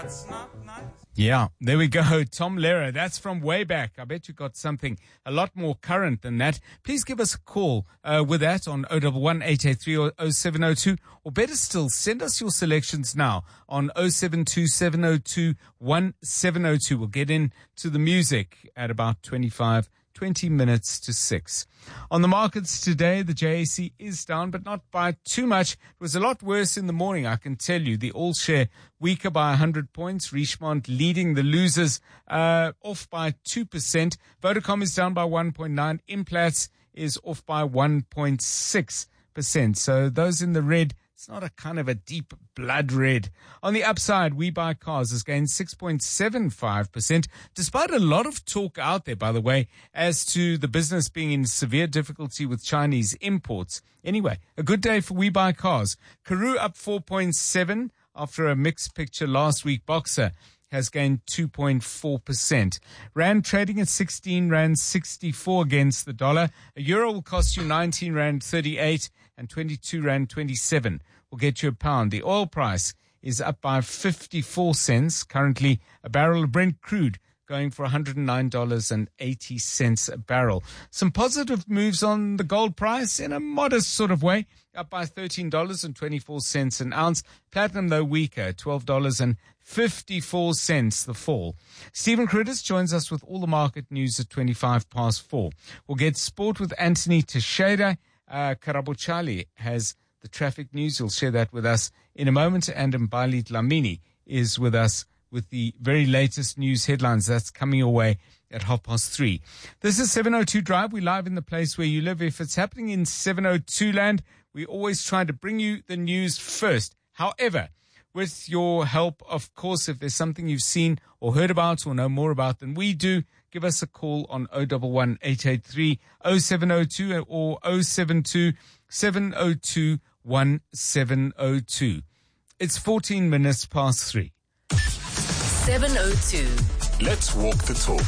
That's not nice. Yeah, there we go. Tom Lehrer. That's from way back. I bet you got something a lot more current than that. Please give us a call with that on 011-883 or 0702. Or better still, send us your selections now on 072-702-1702. We'll get into the music at about 20 minutes to 6. On the markets today, the JSE is down, but not by too much. It was a lot worse in the morning, I can tell you. The All Share weaker by 100 points. Richemont leading the losers, off by 2%. Vodacom is down by 1.9. Implats is off by 1.6%. So those in the red, it's not a kind of a deep blood red. On the upside, We Buy Cars has gained 6.75%, despite a lot of talk out there, by the way, as to the business being in severe difficulty with Chinese imports. Anyway, a good day for We Buy Cars. Karoo up 4.7 after a mixed picture last week. Boxer has gained 2.4%. Rand trading at 16 Rand 64 against the dollar. A euro will cost you 19 Rand 38 and 22 Rand 27 will get you a pound. The oil price is up by 54 cents. Currently, a barrel of Brent crude going for $109.80 a barrel. Some positive moves on the gold price in a modest sort of way, up by $13.24 an ounce. Platinum, though, weaker, $12.54 the fall. Stephen Critters joins us with all the market news at 4:25. We'll get sport with Anthony Teixeira. Karabochali has the traffic news. He'll share that with us in a moment. And Mbali Dlamini is with us with the very latest news headlines. That's coming your way at 3:30. This is 702 Drive. We're live in the place where you live. If it's happening in 702 land, we always try to bring you the news first. However, with your help, of course, if there's something you've seen or heard about or know more about than we do, give us a call on 011-883 0702 or 072 702 1702. It's 14 minutes past 3. 702. Let's walk the talk.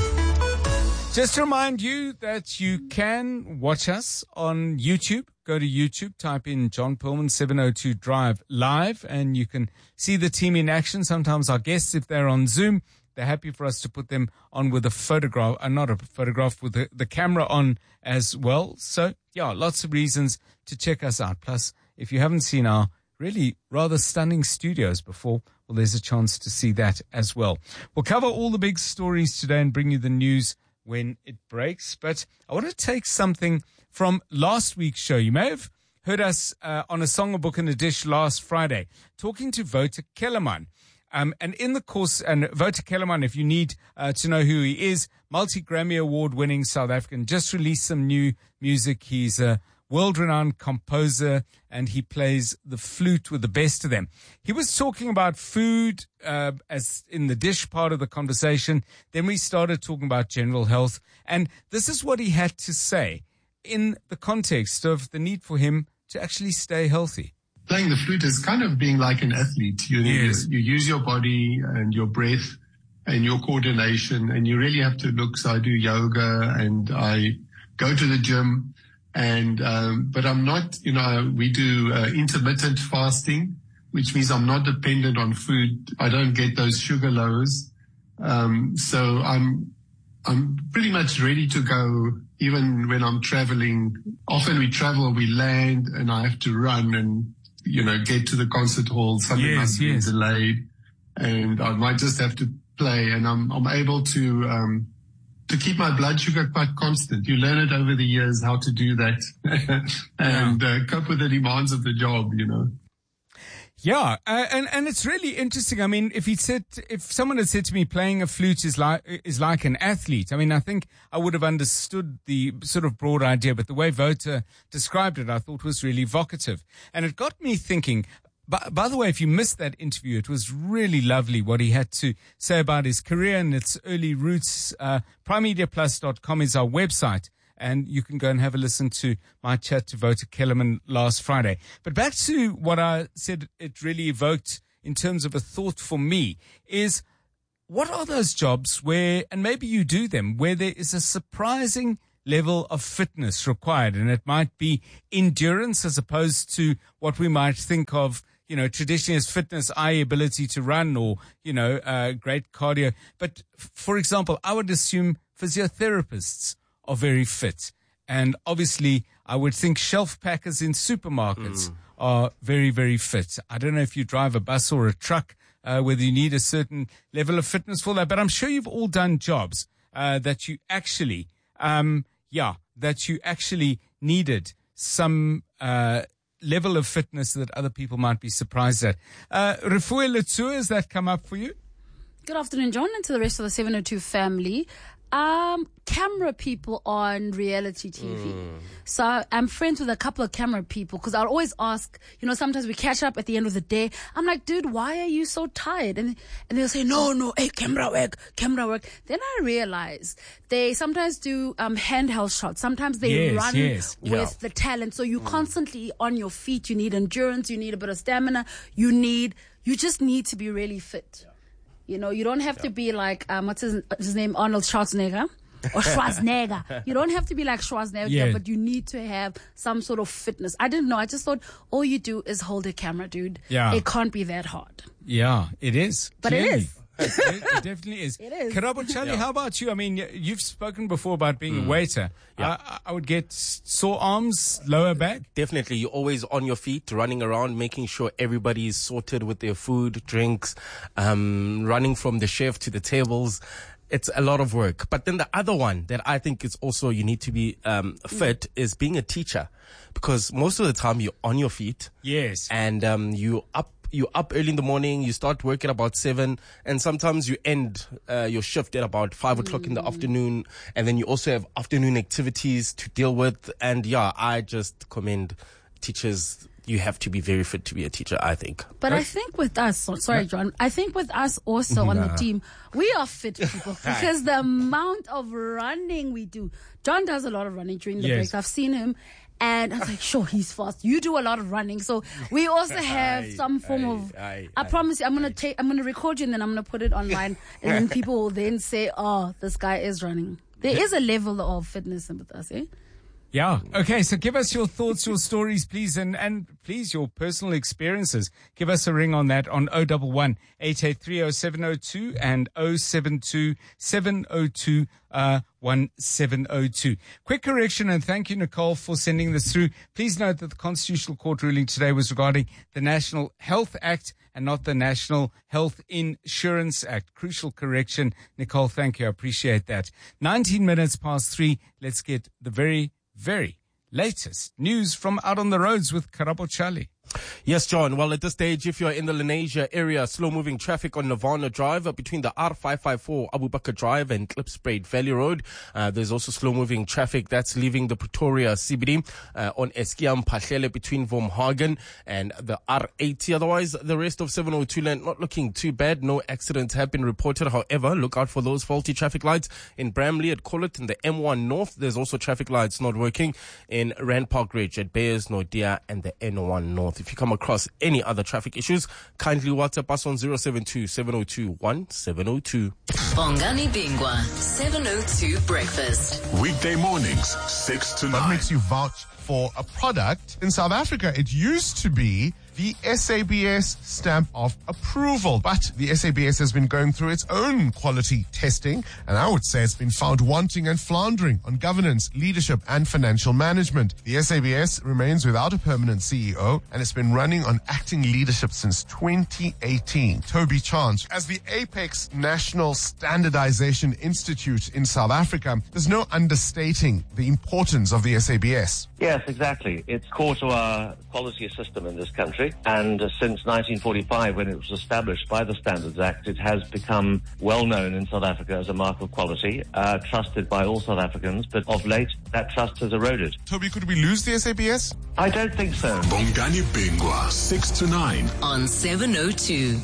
Just to remind you that you can watch us on YouTube. Go to YouTube, type in John Perlman 702 Drive Live, and you can see the team in action. Sometimes our guests, if they're on Zoom, they're happy for us to put them on with a photograph, not a photograph, with the camera on as well. So, yeah, lots of reasons to check us out. Plus, if you haven't seen our really rather stunning studios before, well, there's a chance to see that as well. We'll cover all the big stories today and bring you the news when it breaks. But I want to take something from last week's show. You may have heard us on A Song, a Book and a Dish last Friday, talking to Wouter Kellerman. And in the course, and Wouter Kellerman, if you need to know who he is, multi-Grammy Award-winning South African, just released some new music. He's a world-renowned composer, and he plays the flute with the best of them. He was talking about food as in the dish part of the conversation. Then we started talking about general health. And this is what he had to say in the context of the need for him to actually stay healthy. Playing the flute is kind of being like an athlete. You use your body and your breath and your coordination, and you really have to look. So I do yoga and I go to the gym, and but I'm not, we do intermittent fasting, which means I'm not dependent on food. I don't get those sugar lows. So I'm pretty much ready to go even when I'm traveling. Often we travel, we land, and I have to run and get to the concert hall. Something must be delayed, and I might just have to play. And I'm able to keep my blood sugar quite constant. You learn it over the years how to do that and cope with the demands of the job. Yeah, and it's really interesting. I mean, if someone had said to me playing a flute is like an athlete, I mean, I think I would have understood the sort of broad idea, but the way Wouter described it, I thought was really evocative. And it got me thinking, by the way, if you missed that interview, it was really lovely what he had to say about his career and its early roots. PrimeMediaPlus.com is our website, and you can go and have a listen to my chat to Wouter Kellerman last Friday. But back to what I said it really evoked in terms of a thought for me is, what are those jobs where, and maybe you do them, where there is a surprising level of fitness required, and it might be endurance as opposed to what we might think of, traditionally as fitness, i.e. ability to run or, great cardio. But for example, I would assume physiotherapists are very fit. And obviously, I would think shelf packers in supermarkets are very, very fit. I don't know if you drive a bus or a truck, whether you need a certain level of fitness for that. But I'm sure you've all done jobs that you actually, needed some level of fitness that other people might be surprised at. Refuah Letua, has that come up for you? Good afternoon, John, and to the rest of the 702 family. Camera people on reality TV. So I'm friends with a couple of camera people because I'll always ask, sometimes we catch up at the end of the day. I'm like, dude, why are you so tired? And they'll say, no, hey, camera work. Then I realize they sometimes do handheld shots. Sometimes they run with the talent. So you're constantly on your feet. You need endurance. You need a bit of stamina. You just need to be really fit. You don't have to be like, what's his name? Arnold Schwarzenegger or Schwarzenegger. You don't have to be like Schwarzenegger, but you need to have some sort of fitness. I didn't know. I just thought all you do is hold a camera, dude. Yeah. It can't be that hard. Yeah, it is. But clearly. It is. It definitely is. It is. Karabo Charlie, how about you? I mean, you've spoken before about being a waiter. Yeah. I would get sore arms, lower back. Definitely. You're always on your feet, running around, making sure everybody is sorted with their food, drinks, running from the chef to the tables. It's a lot of work. But then the other one that I think is also you need to be fit is being a teacher. Because most of the time you're on your feet. Yes. And you're up early in the morning, you start work at about 7, and sometimes you end your shift at about 5 o'clock in the afternoon, and then you also have afternoon activities to deal with. And I just commend teachers. You have to be very fit to be a teacher, I think. But I think with us, sorry, John, I think with us also on the team, we are fit people because the amount of running we do. John does a lot of running during the break. I've seen him. And I was like, sure, he's fast. You do a lot of running. So we also have some form of, I promise you, I'm going to record you and then I'm going to put it online. And then people will then say, oh, this guy is running. There is a level of fitness with us, eh? Yeah. Okay. So give us your thoughts, your stories, please. And please, your personal experiences. Give us a ring on that on 011 883 0702 and 072 702 1702. Quick correction, and thank you, Nicole, for sending this through. Please note that the Constitutional Court ruling today was regarding the National Health Act and not the National Health Insurance Act. Crucial correction. Nicole, thank you. I appreciate that. 19 minutes past 3. Let's get the very, very latest news from out on the roads with Karabo Charlie. Yes, John. Well, at this stage, if you're in the Lenasia area, slow-moving traffic on Nirvana Drive between the R554 Abu Bakr Drive and Klipspruit Valley Road. There's also slow-moving traffic that's leaving the Pretoria CBD on Eskiam Pahlele between Vormhagen and the R80. Otherwise, the rest of 702 land not looking too bad. No accidents have been reported. However, look out for those faulty traffic lights in Bramley at Collet in the M1 North. There's also traffic lights not working in Rand Park Ridge at Beyers, Nordia and the N1 North. If you come across any other traffic issues, kindly WhatsApp us on 072 702 1702. Bongani Bingwa, 702 Breakfast. Weekday mornings, 6 to 9. What makes you vouch for a product? In South Africa, it used to be the SABS stamp of approval. But the SABS has been going through its own quality testing, and I would say it's been found wanting and floundering on governance, leadership, and financial management. The SABS remains without a permanent CEO, and it's been running on acting leadership since 2018. Toby Chance, as the Apex National Standardization Institute in South Africa, there's no understating the importance of the SABS. Yes, exactly. It's core to our quality system in this country. And since 1945, when it was established by the Standards Act, it has become well known in South Africa as a mark of quality, trusted by all South Africans. But of late, that trust has eroded. Toby, could we lose the SABS? I don't think so. Bongani Bingwa, 6 to 9. On 702.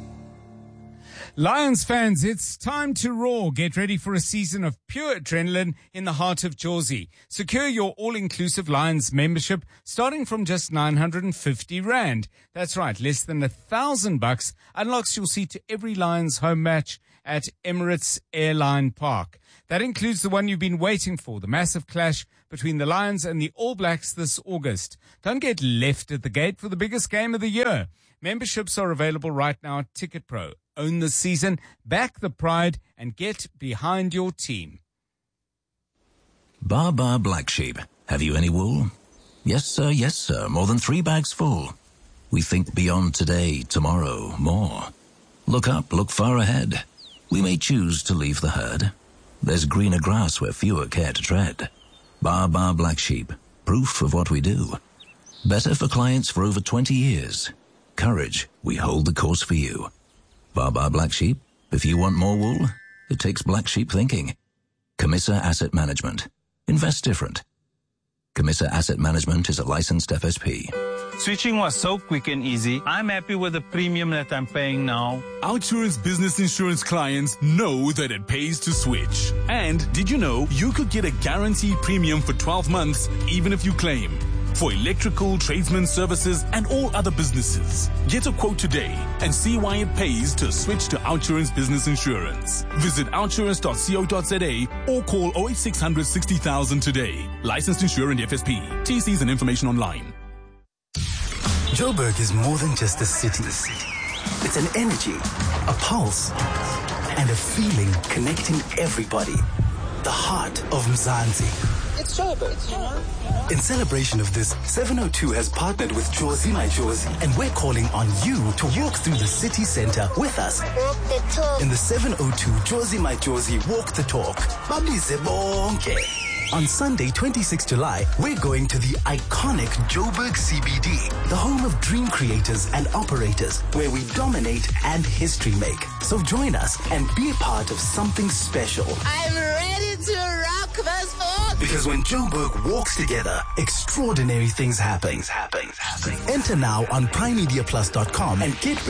Lions fans, it's time to roar. Get ready for a season of pure adrenaline in the heart of Jozi. Secure your all-inclusive Lions membership starting from just 950 Rand. That's right, less than $1,000 unlocks your seat to every Lions home match at Emirates Airline Park. That includes the one you've been waiting for, the massive clash between the Lions and the All Blacks this August. Don't get left at the gate for the biggest game of the year. Memberships are available right now at Ticket Pro. Own the season, back the pride, and get behind your team. Bar Black Sheep. Have you any wool? Yes, sir. More than 3 bags full. We think beyond today, tomorrow, more. Look up, look far ahead. We may choose to leave the herd. There's greener grass where fewer care to tread. Bar Black Sheep. Proof of what we do. Better for clients for over 20 years. Courage, we hold the course for you. Bar Black Sheep. If you want more wool, it takes black sheep thinking. Camissa Asset Management. Invest different. Camissa Asset Management is a licensed FSP. Switching was so quick and easy. I'm happy with the premium that I'm paying now. Outsurance Business Insurance clients know that it pays to switch. And did you know you could get a guaranteed premium for 12 months even if you claim? For electrical, tradesman services, and all other businesses. Get a quote today and see why it pays to switch to Outsurance Business Insurance. Visit outsurance.co.za or call 08600 60,000 today. Licensed insurer and FSP. TCs and information online. Joburg is more than just a city. It's an energy, a pulse, and a feeling connecting everybody. The heart of Mzansi. It's Joburg. In celebration of this, 702 has partnered with Jozi My Jozi, and we're calling on you to walk through the city center with us. Walk the talk. In the 702 Jozi My Jozi Walk the Talk. Babize bonke. On Sunday, 26 July, we're going to the iconic Joburg CBD, the home of dream creators and operators, where we dominate and history make. So join us and be a part of something special. I'm ready to rock this book. Because when Joburg walks together, extraordinary things happen. Enter now on primemediaplus.com and get ready